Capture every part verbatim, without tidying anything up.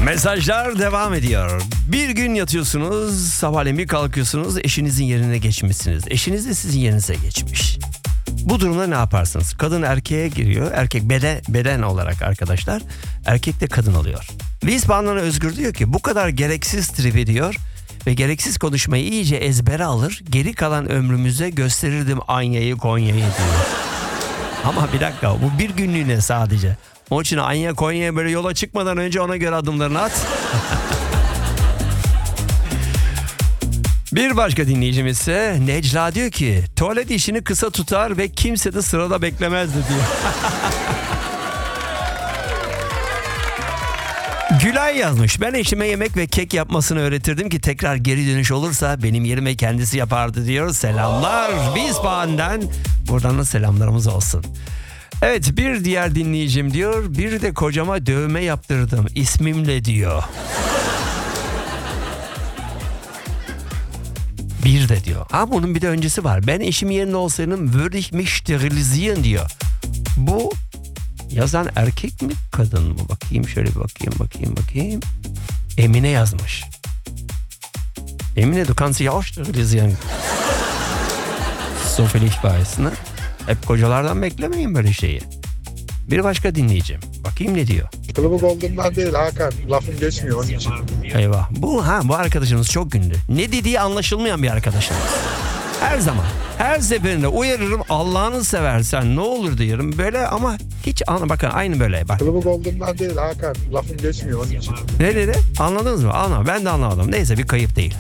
Mesajlar devam ediyor. Bir gün yatıyorsunuz, sabahleyin bir kalkıyorsunuz, eşinizin yerine geçmişsiniz. Eşiniz de sizin yerinize geçmiş. Bu durumda ne yaparsınız? Kadın erkeğe giriyor. Erkek beden, beden olarak arkadaşlar. Erkek de kadın oluyor. Wiesbaden'dan Özgür diyor ki bu kadar gereksiz trip ediyor ve gereksiz konuşmayı iyice ezbere alır. Geri kalan ömrümüze gösterirdim Anya'yı Konya'yı diyor. Ama bir dakika, bu bir günlüğüne sadece. Onun için Anya Konya'ya böyle yola çıkmadan önce ona göre adımlarını at. Bir başka dinleyicimiz ise Necla diyor ki tuvalet işini kısa tutar ve kimse de sırada beklemezdi diyor. Gülay yazmış. Ben eşime yemek ve kek yapmasını öğretirdim ki tekrar geri dönüş olursa benim yerime kendisi yapardı diyor. Selamlar Wiesbaden'den. Buradan da selamlarımız olsun. Evet, bir diğer dinleyicim diyor. Bir de kocama dövme yaptırdım ismimle diyor. Bir de diyor. Ha, bunun bir de öncesi var. Ben eşim yerinde olsaydım würde ich mich sterilisieren diyor. Bu yazan erkek mi kadın mı? Bakayım şöyle bir bakayım bakayım bakayım. Emine yazmış. Emine, du kannst dich auch sterilisieren. So viel ich weiß, ne? Hep kocalardan beklemeyin böyle şeyi. Bir başka dinleyeceğim. Bakayım ne diyor. Kılıbık olduğumdan değil Hakan. Lafım geçmiyor onun için. Eyvah. Bu ha bu arkadaşımız çok ünlü. Ne dediği anlaşılmayan bir arkadaşımız. Her zaman. Her seferinde uyarırım, Allah'ını seversen ne olur diyorum. Böyle ama hiç anla, bakın aynı böyle bak. Kılıbık olduğumdan değil Hakan. Lafım geçmiyor onun için. Ne dedi? Anladınız mı? Anlamadım. Ben de anlamadım. Neyse, bir kayıp değil.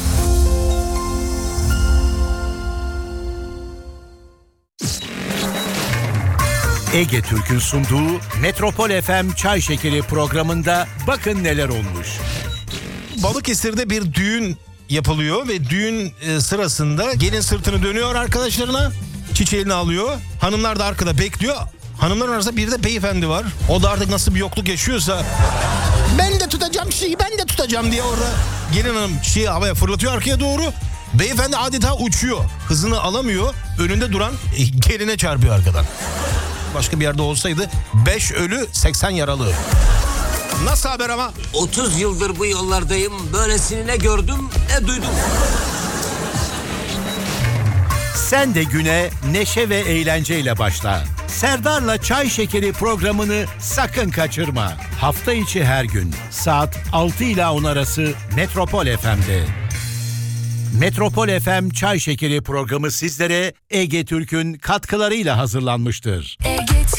Ege Türk'ün sunduğu Metropol F M Çay Şekeri programında bakın neler olmuş. Balıkesir'de bir düğün yapılıyor ve düğün sırasında gelin sırtını dönüyor arkadaşlarına, çiçeğini alıyor. Hanımlar da arkada bekliyor. Hanımların arasında bir de beyefendi var. O da artık nasıl bir yokluk yaşıyorsa ben de tutacağım şeyi, ben de tutacağım diye orada gelin hanım şeyi havaya fırlatıyor arkaya doğru. Beyefendi adeta uçuyor. Hızını alamıyor. Önünde duran geline çarpıyor arkadan. Başka bir yerde olsaydı beş ölü seksen yaralı. Nasıl haber ama? otuz yıldır bu yollardayım. Böylesini ne gördüm ne duydum. Sen de güne neşe ve eğlenceyle başla. Serdar'la Çay Şekeri programını sakın kaçırma. Hafta içi her gün saat altı ile on arası Metropol F M'de. Metropol F M Çay Şekeri programı sizlere Ege Türk'ün katkılarıyla hazırlanmıştır. Ege.